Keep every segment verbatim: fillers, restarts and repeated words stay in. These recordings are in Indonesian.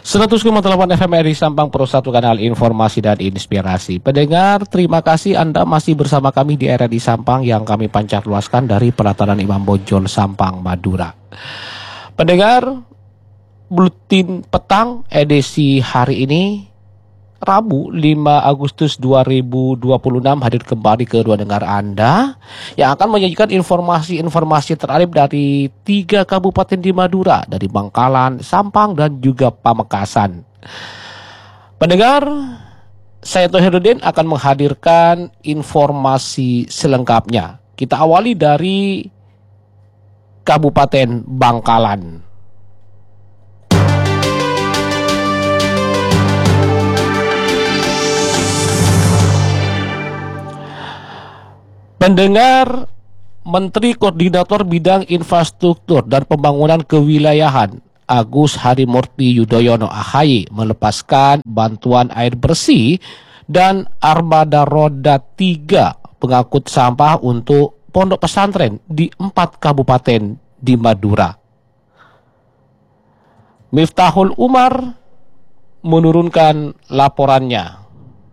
seratus koma delapan F M R I Sampang, Pro satu kanal informasi dan inspirasi. Pendengar, terima kasih Anda masih bersama kami di R R I Sampang yang kami pancar luaskan dari Pelataran Imam Bonjol, Sampang, Madura. Pendengar, buletin petang edisi hari ini Rabu lima Agustus dua ribu dua puluh enam hadir kembali ke ruang dengar Anda yang akan menyajikan informasi-informasi terupdate dari tiga kabupaten di Madura, dari Bangkalan, Sampang, dan juga Pamekasan. Pendengar, saya Tohiruddin akan menghadirkan informasi selengkapnya. Kita awali dari Kabupaten Bangkalan. Pendengar, Menteri Koordinator Bidang Infrastruktur dan Pembangunan Kewilayahan Agus Harimurti Yudhoyono A H Y melepaskan bantuan air bersih dan armada roda tiga pengangkut sampah untuk pondok pesantren di empat kabupaten di Madura. Miftahul Umar menurunkan laporannya.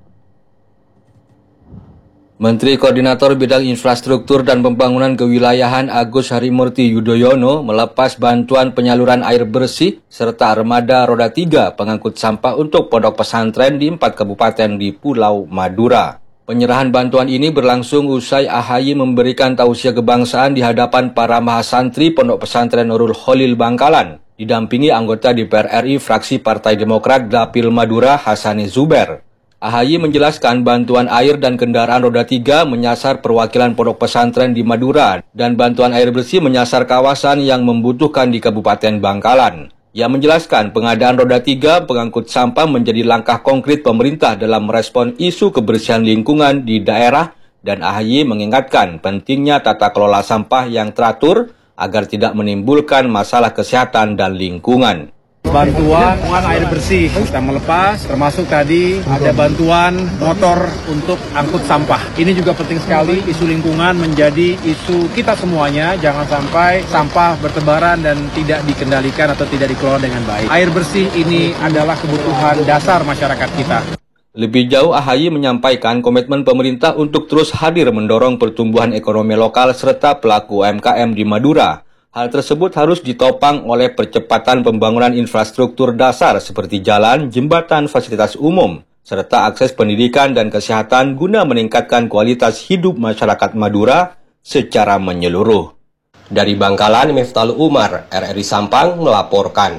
Menteri Koordinator Bidang Infrastruktur dan Pembangunan Kewilayahan Agus Harimurti Yudhoyono melepas bantuan penyaluran air bersih serta armada roda tiga pengangkut sampah untuk pondok pesantren di empat kabupaten di Pulau Madura. Penyerahan bantuan ini berlangsung usai A H Y memberikan tausiah kebangsaan di hadapan para mahasantri Pondok Pesantren Nurul Khalil Bangkalan, didampingi anggota D P R R I fraksi Partai Demokrat Dapil Madura Hasani Zuber. A H Y menjelaskan bantuan air dan kendaraan roda tiga menyasar perwakilan pondok pesantren di Madura dan bantuan air bersih menyasar kawasan yang membutuhkan di Kabupaten Bangkalan. Ia menjelaskan pengadaan roda tiga pengangkut sampah menjadi langkah konkret pemerintah dalam merespon isu kebersihan lingkungan di daerah, dan A H Y mengingatkan pentingnya tata kelola sampah yang teratur agar tidak menimbulkan masalah kesehatan dan lingkungan. Bantuan air bersih kita melepas, termasuk tadi ada bantuan motor untuk angkut sampah. Ini juga penting sekali, isu lingkungan menjadi isu kita semuanya. Jangan sampai sampah bertebaran dan tidak dikendalikan atau tidak dikelola dengan baik. Air bersih ini adalah kebutuhan dasar masyarakat kita. Lebih jauh, A H Y menyampaikan komitmen pemerintah untuk terus hadir mendorong pertumbuhan ekonomi lokal serta pelaku U M K M di Madura. Hal tersebut harus ditopang oleh percepatan pembangunan infrastruktur dasar seperti jalan, jembatan, fasilitas umum, serta akses pendidikan dan kesehatan guna meningkatkan kualitas hidup masyarakat Madura secara menyeluruh. Dari Bangkalan, Miftahul Umar, R R I Sampang melaporkan.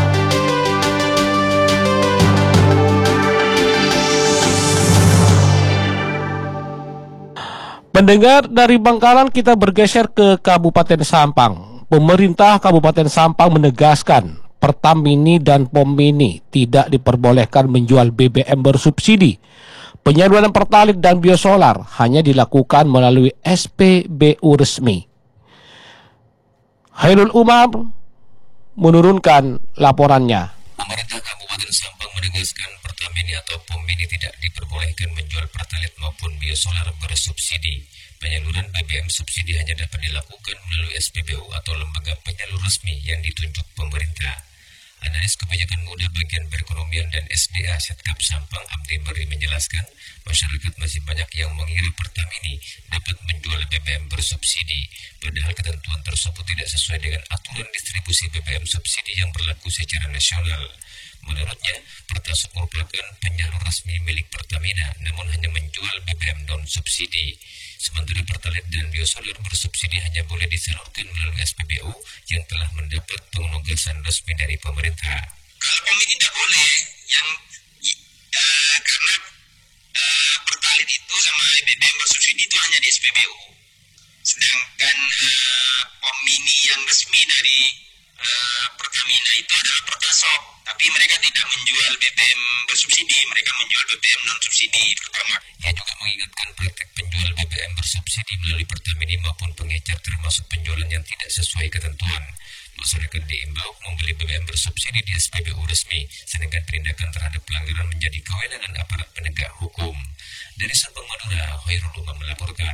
Pendengar, dari Bangkalan kita bergeser ke Kabupaten Sampang. Pemerintah Kabupaten Sampang menegaskan Pertamini dan Pomini tidak diperbolehkan menjual B B M bersubsidi. Penyaluran Pertalite dan biosolar hanya dilakukan melalui S P B U resmi. Hairul Umar menurunkan laporannya. Pemerintah Kabupaten Sampang menegaskan Pertamini atau Pomini tidak diperbolehkan menjual Pertalite maupun biosolar bersubsidi. Penyaluran B B M subsidi hanya dapat dilakukan melalui S P B U atau lembaga penyalur resmi yang ditunjuk pemerintah. Analis Kebijakan Muda Bagian Perekonomian dan S D A Setkap Sampang Abdi Meri menjelaskan, masyarakat masih banyak yang mengira Pertamini dapat menjual B B M bersubsidi, padahal ketentuan tersebut tidak sesuai dengan aturan distribusi B B M subsidi yang berlaku secara nasional. Menurutnya, Pertasop merupakan penyalur resmi milik Pertamina, namun hanya menjual B B M non-subsidi. Sementara Pertalite dan biosolar bersubsidi hanya boleh disalurkan melalui S P B U yang telah mendapat penugasan resmi dari pemerintah. Kalau Pomini tidak boleh, yang uh, karena uh, Pertalite itu sama B B M bersubsidi itu hanya di S P B U. Sedangkan uh, Pomini yang resmi dari uh, Pertamina itu adalah Pertasop, tapi mereka tidak menjual B B M bersubsidi, mereka menjual B B M non subsidi pertama. Ia juga mengingatkan praktek penjual B B M bersubsidi melalui Pertamini maupun pengecar termasuk penjualan yang tidak sesuai ketentuan. Masyarakat diimbau membeli B B M bersubsidi di S P B U resmi, sedangkan penindakan terhadap pelanggaran menjadi kewenangan aparat penegak hukum. Dari Sampang, Madura, Hairul Umar melaporkan.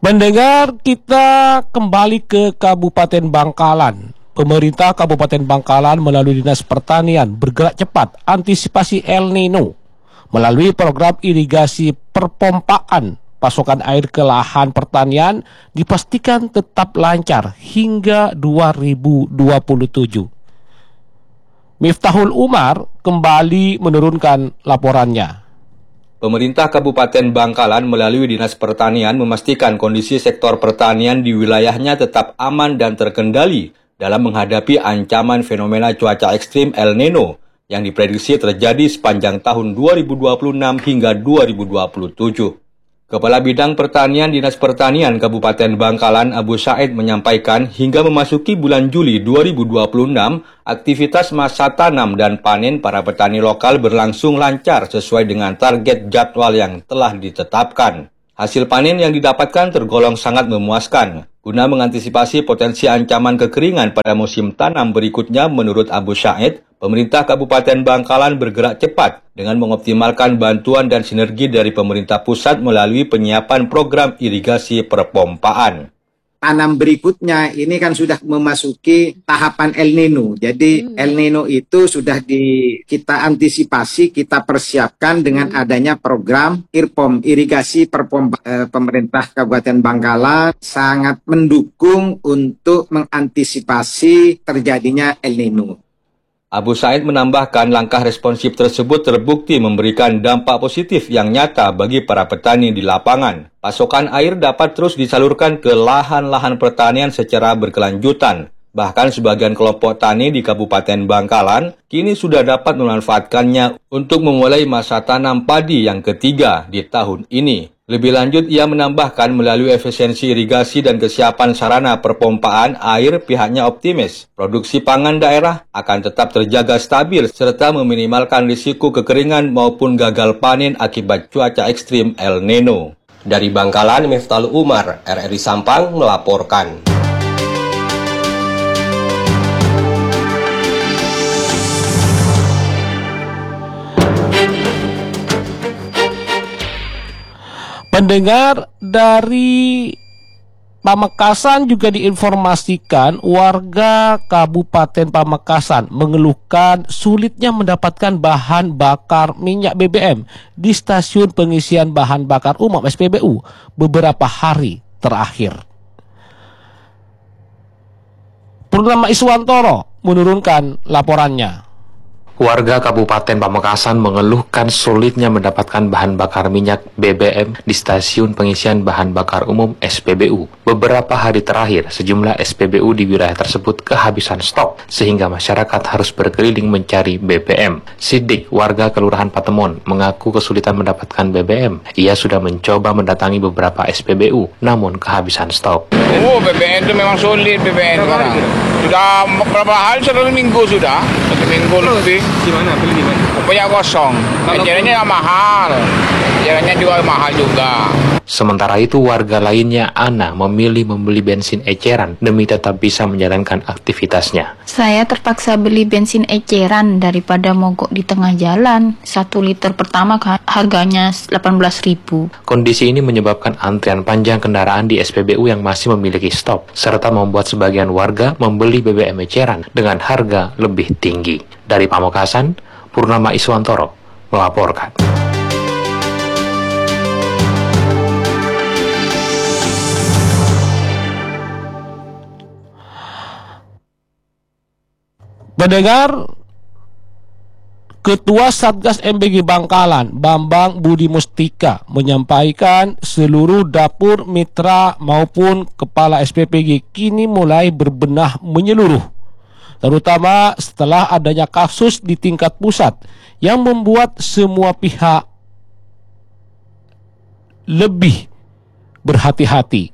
Mendengar, kita kembali ke Kabupaten Bangkalan. Pemerintah Kabupaten Bangkalan melalui Dinas Pertanian bergerak cepat antisipasi El Nino melalui program irigasi perpompaan. Pasokan air ke lahan pertanian dipastikan tetap lancar hingga dua ribu dua puluh tujuh. Miftahul Umar kembali menurunkan laporannya. Pemerintah Kabupaten Bangkalan melalui Dinas Pertanian memastikan kondisi sektor pertanian di wilayahnya tetap aman dan terkendali dalam menghadapi ancaman fenomena cuaca ekstrim El Nino yang diprediksi terjadi sepanjang tahun dua ribu dua puluh enam hingga dua ribu dua puluh tujuh. Kepala Bidang Pertanian Dinas Pertanian Kabupaten Bangkalan Abu Said menyampaikan hingga memasuki bulan Juli dua ribu dua puluh enam, aktivitas masa tanam dan panen para petani lokal berlangsung lancar sesuai dengan target jadwal yang telah ditetapkan. Hasil panen yang didapatkan tergolong sangat memuaskan. Guna mengantisipasi potensi ancaman kekeringan pada musim tanam berikutnya, menurut Abu Said, pemerintah Kabupaten Bangkalan bergerak cepat dengan mengoptimalkan bantuan dan sinergi dari pemerintah pusat melalui penyiapan program irigasi perpompaan. Tanam berikutnya ini kan sudah memasuki tahapan El Nino. Jadi hmm. El Nino itu sudah di kita antisipasi, kita persiapkan dengan hmm. adanya program IRPOM, irigasi perpompa. Eh, pemerintah Kabupaten Bangkalan sangat mendukung untuk mengantisipasi terjadinya El Nino. Abu Said menambahkan langkah responsif tersebut terbukti memberikan dampak positif yang nyata bagi para petani di lapangan. Pasokan air dapat terus disalurkan ke lahan-lahan pertanian secara berkelanjutan. Bahkan sebagian kelompok tani di Kabupaten Bangkalan kini sudah dapat memanfaatkannya untuk memulai masa tanam padi yang ketiga di tahun ini. Lebih lanjut, ia menambahkan melalui efisiensi irigasi dan kesiapan sarana perpompaan air, pihaknya optimis produksi pangan daerah akan tetap terjaga stabil serta meminimalkan risiko kekeringan maupun gagal panen akibat cuaca ekstrim El Nino. Dari Bangkalan, Miftahul Umar, R R I Sampang melaporkan. Pendengar, dari Pamekasan juga diinformasikan warga Kabupaten Pamekasan mengeluhkan sulitnya mendapatkan bahan bakar minyak B B M di stasiun pengisian bahan bakar umum S P B U beberapa hari terakhir. Purnama Iswantoro menurunkan laporannya. Warga Kabupaten Pamekasan mengeluhkan sulitnya mendapatkan bahan bakar minyak B B M di stasiun pengisian bahan bakar umum S P B U. Beberapa hari terakhir, sejumlah S P B U di wilayah tersebut kehabisan stok, sehingga masyarakat harus berkeliling mencari B B M. Sidik, warga Kelurahan Patemon, mengaku kesulitan mendapatkan B B M. Ia sudah mencoba mendatangi beberapa S P B U, namun kehabisan stok. Oh, B B M itu memang sulit B B M sekarang. Sudah beberapa hari, satu minggu sudah, satu minggu lebih. Gimana? Beli di mana? Punya kosong. Jalannya mahal. Jalannya juga mahal juga. Sementara itu, warga lainnya, Ana, memilih membeli bensin eceran demi tetap bisa menjalankan aktivitasnya. Saya terpaksa beli bensin eceran daripada mogok di tengah jalan. Satu liter pertama harganya delapan belas ribu. Kondisi ini menyebabkan antrian panjang kendaraan di S P B U yang masih memiliki stok, serta membuat sebagian warga membeli B B M eceran dengan harga lebih tinggi. Dari Pamekasan, Purnama Iswantoro melaporkan. Mendengar, Ketua Satgas M B G Bangkalan, Bambang Budi Mustika, menyampaikan seluruh dapur mitra maupun kepala S P P G kini mulai berbenah menyeluruh, terutama setelah adanya kasus di tingkat pusat yang membuat semua pihak lebih berhati-hati.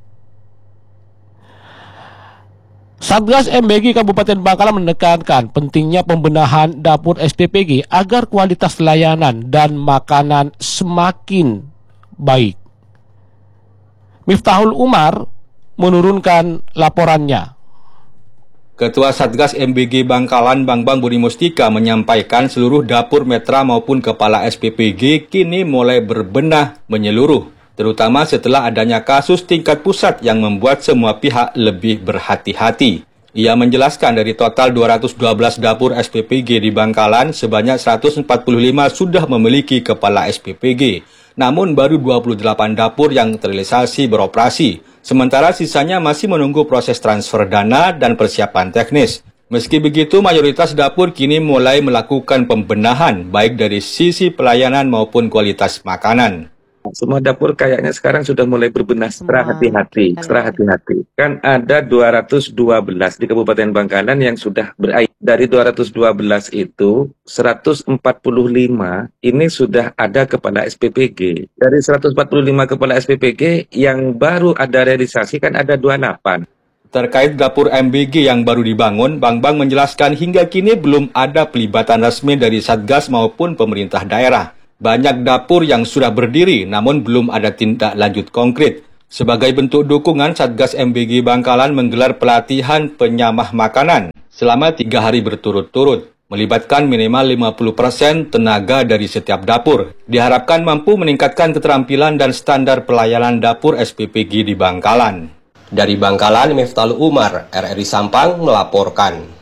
Satgas M B G Kabupaten Bangkalan menekankan pentingnya pembenahan dapur S P P G agar kualitas layanan dan makanan semakin baik. Miftahul Umar menurunkan laporannya. Ketua Satgas M B G Bangkalan, Bambang Budi Mustika, menyampaikan seluruh dapur metra maupun kepala S P P G kini mulai berbenah menyeluruh. terutama setelah adanya kasus tingkat pusat yang membuat semua pihak lebih berhati-hati. Ia menjelaskan dari total dua ratus dua belas dapur S P P G di Bangkalan, sebanyak seratus empat puluh lima sudah memiliki kepala S P P G. Namun baru dua puluh delapan dapur yang terrealisasi beroperasi, sementara sisanya masih menunggu proses transfer dana dan persiapan teknis. Meski begitu, mayoritas dapur kini mulai melakukan pembenahan, baik dari sisi pelayanan maupun kualitas makanan. Semua dapur kayaknya sekarang sudah mulai berbenah, setelah hati-hati, setelah hati-hati. Kan ada dua ratus dua belas di Kabupaten Bangkalan yang sudah berair. Dari dua ratus dua belas itu, seratus empat puluh lima ini sudah ada kepala S P P G. Dari seratus empat puluh lima kepala S P P G, yang baru ada realisasi kan ada dua puluh delapan. Terkait dapur M B G yang baru dibangun, Bang Bang menjelaskan hingga kini belum ada pelibatan resmi dari Satgas maupun pemerintah daerah. Banyak dapur yang sudah berdiri, namun belum ada tindak lanjut konkret. Sebagai bentuk dukungan, Satgas M B G Bangkalan menggelar pelatihan penyamah makanan selama tiga hari berturut-turut, melibatkan minimal lima puluh persen tenaga dari setiap dapur. Diharapkan mampu meningkatkan keterampilan dan standar pelayanan dapur S P P G di Bangkalan. Dari Bangkalan, Miftaul Umar, R R I Sampang melaporkan.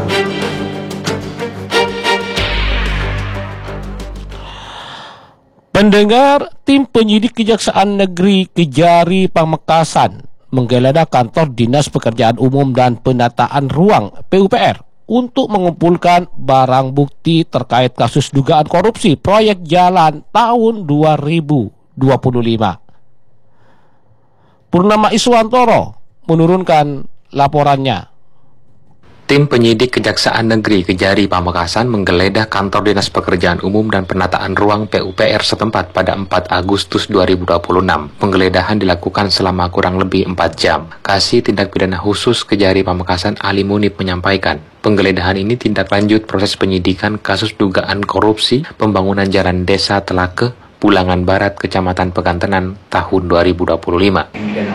Pendengar, tim penyidik Kejaksaan Negeri Kejari Pamekasan menggeledah kantor Dinas Pekerjaan Umum dan Penataan Ruang P U P R untuk mengumpulkan barang bukti terkait kasus dugaan korupsi proyek jalan tahun dua ribu dua puluh lima. Purnama Iswantoro menurunkan laporannya. Tim penyidik Kejaksaan Negeri Kejari Pamekasan menggeledah kantor Dinas Pekerjaan Umum dan Penataan Ruang P U P R setempat pada empat Agustus dua ribu dua puluh enam. Penggeledahan dilakukan selama kurang lebih empat jam. Kasih Tindak Pidana Khusus Kejari Pamekasan Ali Munib menyampaikan, penggeledahan ini tindak lanjut proses penyidikan kasus dugaan korupsi pembangunan jalan desa Telake, Pulangan Barat, Kecamatan Pekantenan tahun dua ribu dua puluh lima.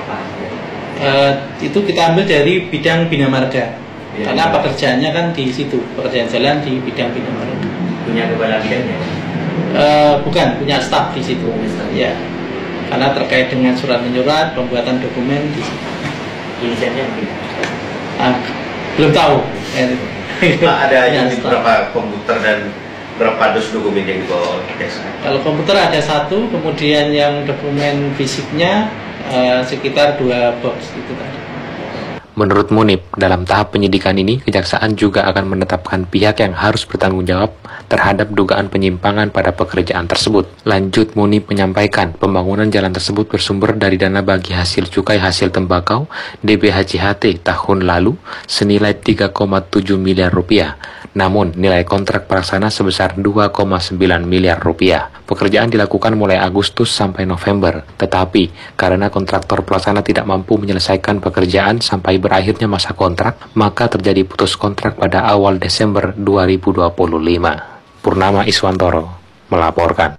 Uh, itu kita ambil dari bidang Bina Marga. Ya, karena pekerjaannya kan di situ, pekerjaan jalan di bidang Bina Marga. Punya kepala bidangnya? Uh, bukan, punya staf di situ. Ya, karena terkait dengan surat menyurat, pembuatan dokumen di situ. Inisialnya mungkin? Uh, belum tahu. Pak, ada yang berapa komputer dan berapa dus dokumen yang dibawa oleh Kejaksaan? Kalau komputer ada satu, kemudian yang dokumen fisiknya uh, sekitar dua box itu tadi. Menurut Munib, dalam tahap penyidikan ini, Kejaksaan juga akan menetapkan pihak yang harus bertanggung jawab terhadap dugaan penyimpangan pada pekerjaan tersebut. Lanjut, Munib menyampaikan, pembangunan jalan tersebut bersumber dari dana bagi hasil cukai hasil tembakau D B H C H T tahun lalu senilai tiga koma tujuh miliar rupiah. Namun, nilai kontrak pelaksana sebesar dua koma sembilan miliar rupiah. Pekerjaan dilakukan mulai Agustus sampai November, tetapi karena kontraktor pelaksana tidak mampu menyelesaikan pekerjaan sampai berakhirnya masa kontrak, maka terjadi putus kontrak pada awal Desember dua ribu dua puluh lima. Purnama Iswantoro melaporkan.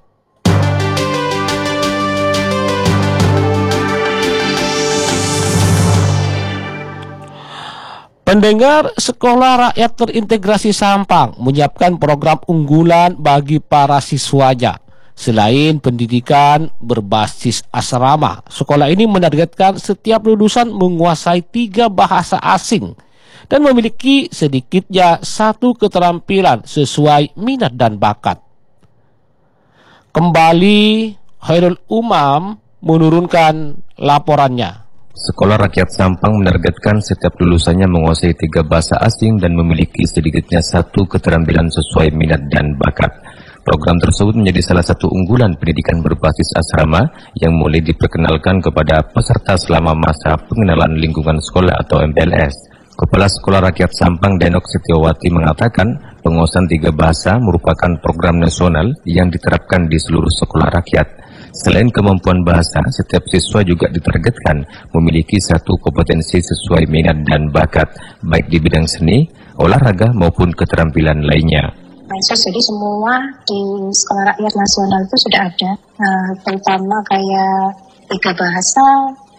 Pendengar, Sekolah Rakyat Terintegrasi Sampang menyiapkan program unggulan bagi para siswanya. Selain pendidikan berbasis asrama, sekolah ini menargetkan setiap lulusan menguasai tiga bahasa asing dan memiliki sedikitnya satu keterampilan sesuai minat dan bakat. Kembali, Khairul Umam menurunkan laporannya. Sekolah Rakyat Sampang menargetkan setiap lulusannya menguasai tiga bahasa asing dan memiliki sedikitnya satu keterampilan sesuai minat dan bakat. Program tersebut menjadi salah satu unggulan pendidikan berbasis asrama yang mulai diperkenalkan kepada peserta selama masa pengenalan lingkungan sekolah atau M P L S. Kepala Sekolah Rakyat Sampang Denok Setiawati mengatakan penguasaan tiga bahasa merupakan program nasional yang diterapkan di seluruh sekolah rakyat. Selain kemampuan bahasa, setiap siswa juga ditargetkan memiliki satu kompetensi sesuai minat dan bakat, baik di bidang seni, olahraga maupun keterampilan lainnya. Jadi semua di Sekolah Rakyat Nasional itu sudah ada, nah, terutama kayak tiga bahasa,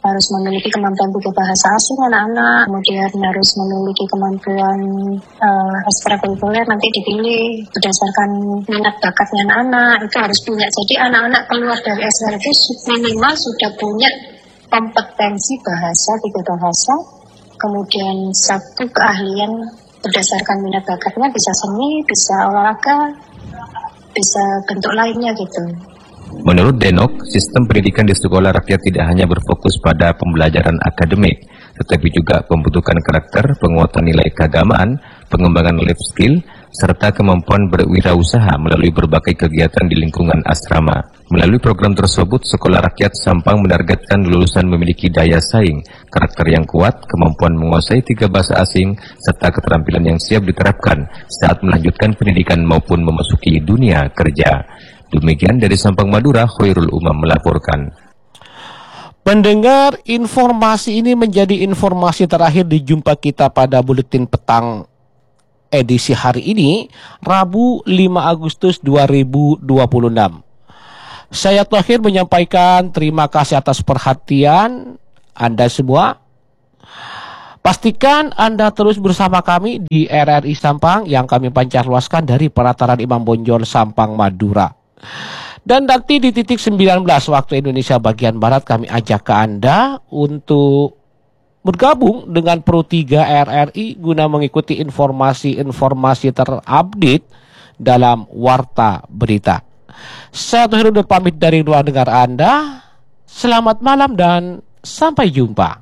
harus memiliki kemampuan tiga bahasa asing anak-anak, kemudian harus memiliki kemampuan uh, ekstrakurikuler, nanti dipilih berdasarkan minat bakatnya anak-anak, itu harus punya. Jadi anak-anak keluar dari S R itu minimal sudah punya kompetensi bahasa, tiga bahasa, kemudian satu keahlian berdasarkan minat bakatnya, bisa seni, bisa olahraga, bisa bentuk lainnya gitu. Menurut Denok, sistem pendidikan di sekolah rakyat tidak hanya berfokus pada pembelajaran akademik, tetapi juga pembentukan karakter, penguatan nilai keagamaan, pengembangan life skill, serta kemampuan berwirausaha melalui berbagai kegiatan di lingkungan asrama. Melalui program tersebut, Sekolah Rakyat Sampang menargetkan lulusan memiliki daya saing, karakter yang kuat, kemampuan menguasai tiga bahasa asing, serta keterampilan yang siap diterapkan saat melanjutkan pendidikan maupun memasuki dunia kerja. Demikian dari Sampang Madura, Khairul Umam melaporkan. Pendengar, informasi ini menjadi informasi terakhir di jumpa kita pada Buletin Petang edisi hari ini, Rabu lima Agustus dua ribu dua puluh enam. Saya Tahir menyampaikan terima kasih atas perhatian Anda semua. Pastikan Anda terus bersama kami di R R I Sampang yang kami pancarluaskan dari Pelataran Imam Bonjol, Sampang, Madura. Dan nanti di titik sembilan belas waktu Indonesia bagian Barat kami ajak ke Anda untuk bergabung dengan Pro tiga R R I guna mengikuti informasi-informasi terupdate dalam Warta Berita. Saya Tuhirudut pamit dari ruang dengar Anda. Selamat malam dan sampai jumpa.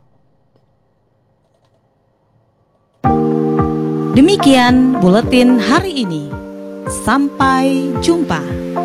Demikian buletin hari ini. Sampai jumpa.